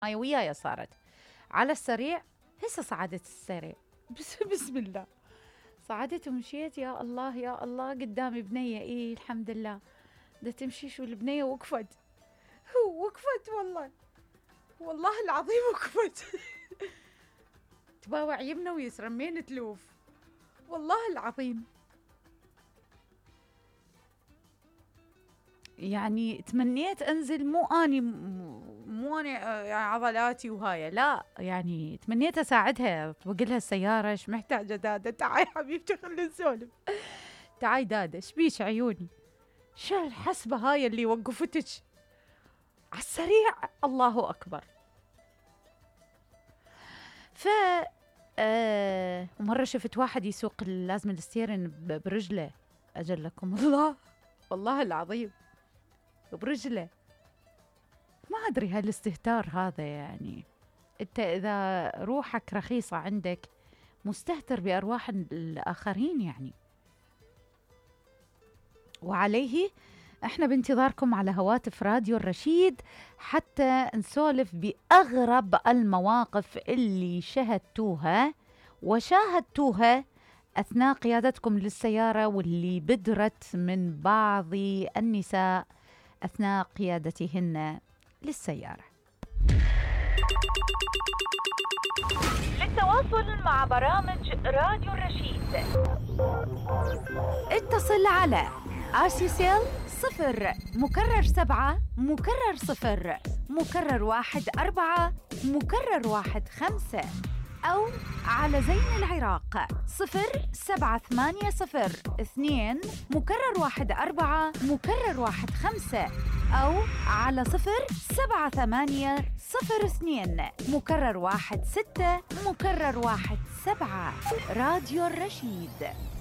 هاي وياي صارت على السريع. هسه صعدت السريع بسم الله، صعدت ومشيت. يا الله يا الله، قدامي بنية، إيه الحمد لله. دا تمشي شو البنية وقفت وقفت والله العظيم وقفت. تباوع يمنا ويسرى مين تلوف، والله العظيم. يعني تمنيت انزل، مو اني يعني عضلاتي وهاي، لا يعني تمنيت اساعدها، توقلها لها السياره، ايش محتاجه داده؟ تعاي حبيبتي خلينا نسولف. تعاي داده، ايش بيش عيوني؟ شو الحسبه هاي اللي وقفتك على السريع؟ الله اكبر. ف ومره شفت واحد يسوق لازم الستيرن برجله، اجلكم الله، والله العظيم برجله. ما أدري هالاستهتار هذا، يعني أنت إذا روحك رخيصة عندك مستهتر بأرواح الآخرين يعني. وعليه احنا بانتظاركم على هواتف راديو الرشيد حتى نسولف بأغرب المواقف اللي شاهدتوها وشاهدتوها أثناء قيادتكم للسيارة، واللي بدرت من بعض النساء أثناء قيادتهن للسيارة. للتواصل مع برامج راديو الرشيد اتصل على RCCL 0 مكرر 7 مكرر 0 مكرر 1 4 مكرر 1 5، أو على زين العراق 07802 مكرر 1 4 مكرر 1 5، أو على 07802 مكرر 1 6 مكرر 1 7. راديو الرشيد.